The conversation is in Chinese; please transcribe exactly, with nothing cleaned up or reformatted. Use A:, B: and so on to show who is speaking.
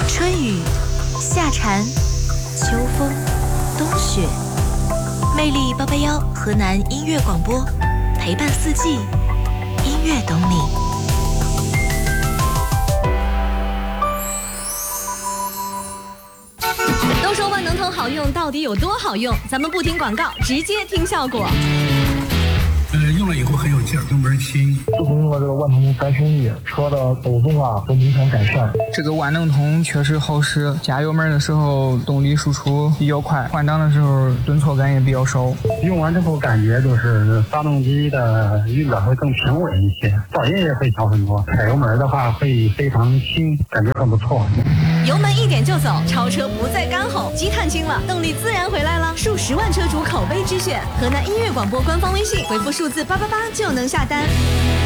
A: 春雨、夏蝉、秋风、冬雪，魅力八八幺河南音乐广播，陪伴四季，音乐懂你。
B: 都说万能通好用，到底有多好用？咱们不听广告，直接听效果。
C: 呃，用了以后很有劲儿，油门轻。
D: 自从用了这个万能通三升翼，车的抖动啊都明显改善。
E: 这个万能通确实好使，加油门的时候动力输出比较快，换挡的时候顿挫感也比较少。
D: 用完之后感觉就是发动机的运转会更平稳一些，噪音也会小很多。踩油门的话会非常轻，感觉很不错。
B: 油门一点就走，超车不再干吼，积碳轻了，动力自然回来了。数十万车主口碑之选，河南音乐广播官方微信回复数字八八八就能下单。